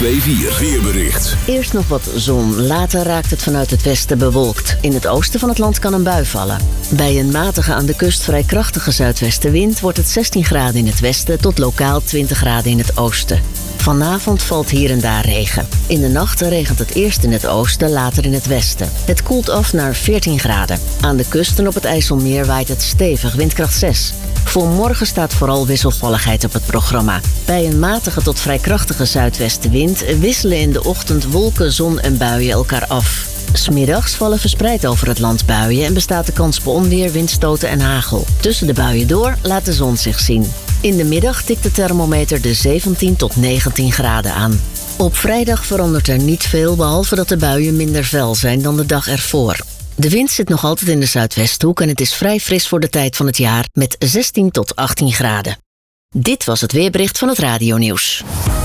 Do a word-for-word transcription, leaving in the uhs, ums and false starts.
twee vier weerbericht. Eerst nog wat zon, later raakt het vanuit het westen bewolkt. In het oosten van het land kan een bui vallen. Bij een matige aan de kust vrij krachtige zuidwestenwind wordt het zestien graden in het westen tot lokaal twintig graden in het oosten. Vanavond valt hier en daar regen. In de nacht regent het eerst in het oosten, later in het westen. Het koelt af naar veertien graden. Aan de kusten op het IJsselmeer waait het stevig, windkracht zes. Voor morgen staat vooral wisselvalligheid op het programma. Bij een matige tot vrij krachtige zuidwestenwind wisselen in de ochtend wolken, zon en buien elkaar af. 'S Middags vallen verspreid over het land buien en bestaat de kans op onweer, windstoten en hagel. Tussen de buien door laat de zon zich zien. In de middag tikt de thermometer de zeventien tot negentien graden aan. Op vrijdag verandert er niet veel, behalve dat de buien minder fel zijn dan de dag ervoor. De wind zit nog altijd in de zuidwesthoek en het is vrij fris voor de tijd van het jaar met zestien tot achttien graden. Dit was het weerbericht van het Radio Nieuws.